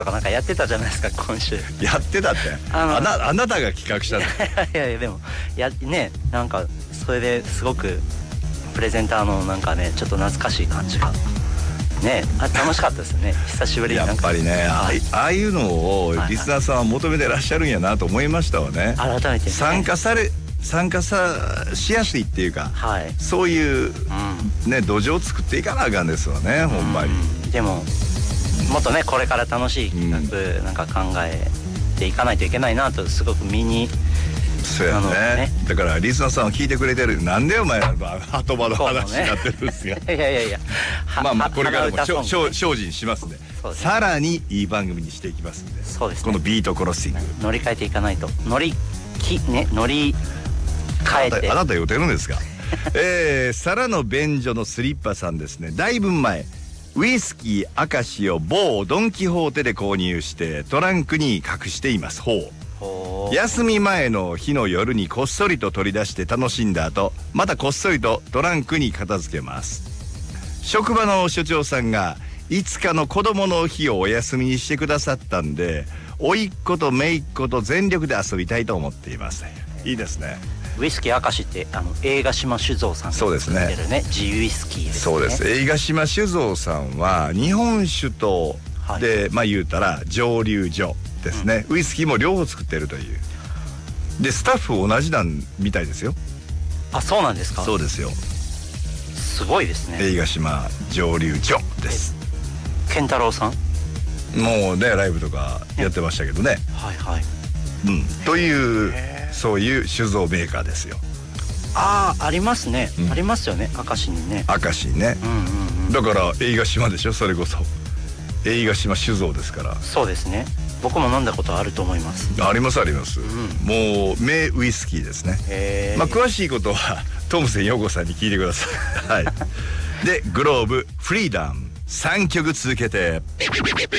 とかなんかやってたじゃないですか今週。 やってたってあなたが企画したの。 いやいやでもねなんかそれですごくプレゼンターのなんかねちょっと懐かしい感じがね楽しかったですよね久しぶりにやっぱりねああいうのをリスナーさんは求めてらっしゃるんやなと思いましたわね。 改めて、ね、 参加しやすいっていうか、はい、そういう、ね土壌を作っていかなあかんですわね、ほんまに。 でももっとねこれから楽しい企画なんか考えていかないといけないなとすごく身に。 そうやね。だからリスナーさんは聞いてくれてる。なんでお前ら後場の話になってるんですが。 いやまあこれからも精進しますね。さらにいい番組にしていきますんで。 そうですね。 このビートクロッシング乗り換えていかないと乗り換えて。 あなた言うてるんですか。サラの便所のスリッパさんですね。だいぶ前ウイスキー明石を某ドン・キホーテで購入してトランクに隠しています。休み前の日の夜にこっそりと取り出して楽しんだ後またこっそりとトランクに片付けます。職場の所長さんが5日の子供の日をお休みにしてくださったんで甥っ子と姪っ子と全力で遊びたいと思っています。いいですね。 ウイスキー明石って映画島酒造さんが作ってるね地ウイスキーですね。 そうです。映画島酒造さんは日本酒とで、まあ言うたら蒸留所ですね、ウイスキーも両方作ってるというでスタッフ同じなんみたいですよ。 あ、そうなんですか。 そうですよ。 すごいですね。 映画島蒸留所です。 健太郎さんもうねライブとかやってましたけどね。 はいはい。 というそういう酒造メーカーですよ。 ありますね、ありますよね明石にね。 明石にね、だから映画島でしょ。それこそ映画島酒造ですから。 そうですね。僕も飲んだことあると思います。 ありますあります、もう名ウイスキーですね。まあ詳しいことはトムセン陽子さんに聞いてください。はい。でグローブフリーダム3曲続けて